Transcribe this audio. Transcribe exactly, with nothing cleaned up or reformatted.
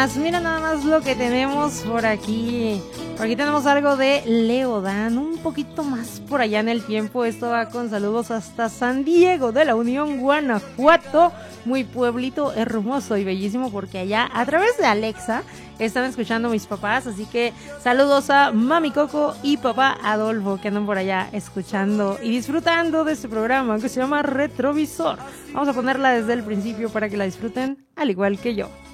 más, mira nada más lo que tenemos por aquí. Por aquí tenemos algo de Leodan, un poquito más por allá en el tiempo. Esto va con saludos hasta San Diego de la Unión, Guanajuato. Muy pueblito hermoso y bellísimo, porque allá a través de Alexa están escuchando mis papás. Así que saludos a Mami Coco y papá Adolfo, que andan por allá escuchando y disfrutando de este programa que se llama Retrovisor. Vamos a ponerla desde el principio para que la disfruten al igual que yo.